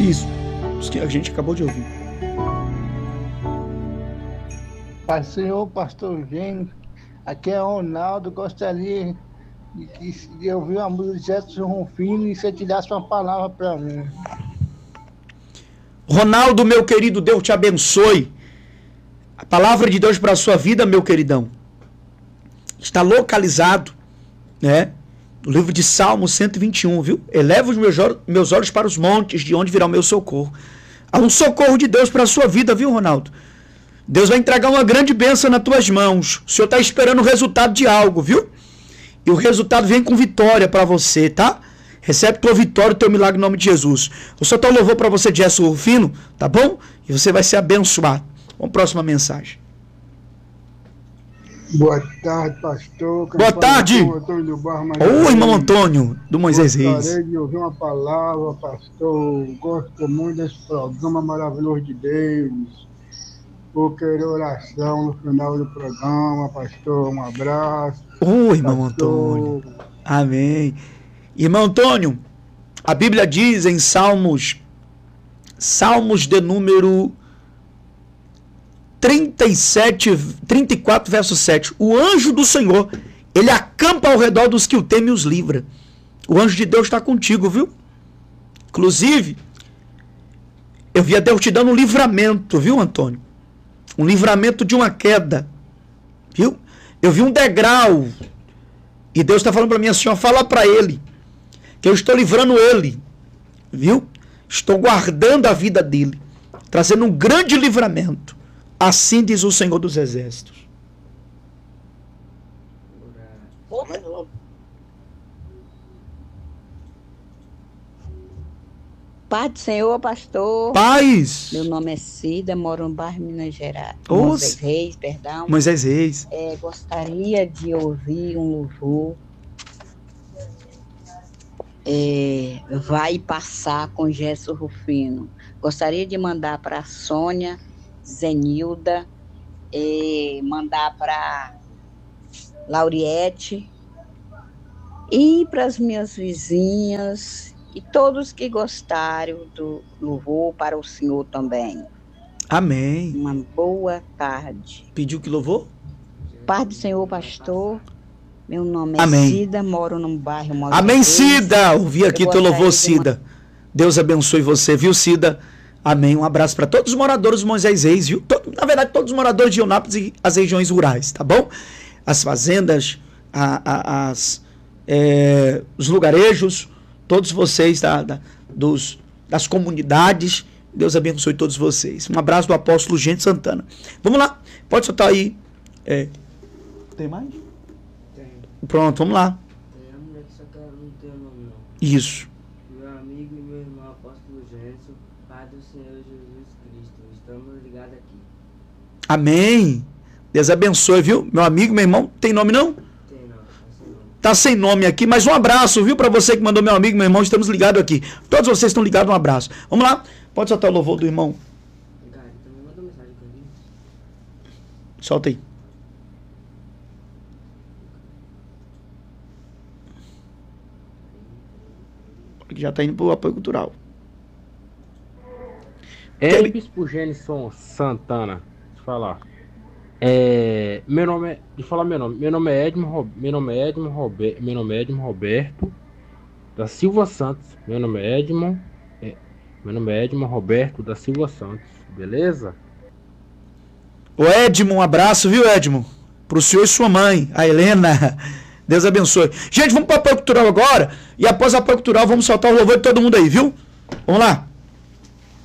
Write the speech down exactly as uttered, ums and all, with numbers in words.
Isso, isso que a gente acabou de ouvir. Pai Senhor, pastor Gênio, aqui é Ronaldo, gostaria de, de ouvir uma música de Jefferson Rufino e você tirasse uma palavra para mim. Ronaldo, meu querido, Deus te abençoe. A palavra de Deus para a sua vida, meu queridão, está localizado, né, no livro de Salmos cento e vinte e um, viu? Eleva os meus, meus olhos para os montes, de onde virá o meu socorro. Há um socorro de Deus para a sua vida, viu, Ronaldo? Deus vai entregar uma grande bênção nas tuas mãos. O Senhor está esperando o resultado de algo, viu? E o resultado vem com vitória para você, tá? Recebe tua vitória, teu milagre em nome de Jesus. O Senhor tá louvor para você, Jefferson Rufino, tá bom? E você vai ser abençoado. Vamos para a próxima mensagem. Boa tarde, pastor. Boa tarde. Ô, irmão Antônio, do Moisés Reis. Gostaria de ouvir uma palavra, pastor. Gosto muito desse programa maravilhoso de Deus. Vou querer oração no final do programa, pastor. Um abraço. Ô, irmão Antônio. Amém. Irmão Antônio, a Bíblia diz em Salmos, Salmos de número trinta e sete, trinta e quatro, verso sete. O anjo do Senhor, ele acampa ao redor dos que o temem e os livra. O anjo de Deus está contigo, viu? Inclusive, eu via Deus te dando um livramento, viu, Antônio? Um livramento de uma queda, viu? Eu vi um degrau. E Deus está falando para mim assim, ó, fala para ele que eu estou livrando ele, viu? Estou guardando a vida dele, trazendo um grande livramento. Assim diz o Senhor dos Exércitos. Pai do Senhor, pastor. Paz. Meu nome é Cida, moro no bairro Minas Gerais. Ô, Moisés Reis, perdão. Moisés Reis. É, gostaria de ouvir um louvor. É, vai passar com Jefferson Rufino. Gostaria de mandar para a Sônia Zenilda, é, mandar para Lauriette e para as minhas vizinhas e todos que gostaram do louvor, para o senhor também. Amém. Uma boa tarde. Pediu que louvor? Pai do Senhor, pastor. Meu nome é Amém. Cida, moro num bairro Moisés. Amém, Cida. Ouvi aqui teu louvor, Cida. Deus abençoe você, viu, Cida? Amém. Um abraço para todos os moradores de Moisés Reis, viu? Todo, na verdade, todos os moradores de Eunápolis e as regiões rurais, tá bom? As fazendas, a, a, as, é, os lugarejos, todos vocês da, da, dos, das comunidades. Deus abençoe todos vocês. Um abraço do apóstolo Gente Santana. Vamos lá. Pode soltar aí. É. Tem mais? Tem. Pronto, vamos lá. Tem uma mulher que só quer, não tem o nome não. Isso. Meu amigo e meu irmão apóstolo Gêncio, Pai do Senhor Jesus Cristo. Estamos ligados aqui. Amém. Deus abençoe, viu? Meu amigo, meu irmão, tem nome não? Tem não, tá sem nome. Tá sem nome aqui, mas um abraço, viu? Para você que mandou meu amigo, meu irmão, estamos ligados aqui. Todos vocês estão ligados, um abraço. Vamos lá. Pode soltar o louvor do irmão. Cara, também manda mensagem pra mim. Solta aí. Já está indo para o apoio cultural. É, Bispo Gênison Santana. Deixa eu falar. É, meu nome é. Deixa eu falar meu nome. Meu nome é Edmo, meu nome é Edmo, Rober, meu nome é Edmo Roberto da Silva Santos. Meu nome é Edmo. É, meu nome é Edmo Roberto da Silva Santos. Beleza? Ô Edmo, um abraço, viu, Edmo? Pro senhor e sua mãe, a Helena. Deus abençoe. Gente, vamos para o apoio cultural agora. E após o apoio cultural, vamos soltar o louvor de todo mundo aí, viu? Vamos lá.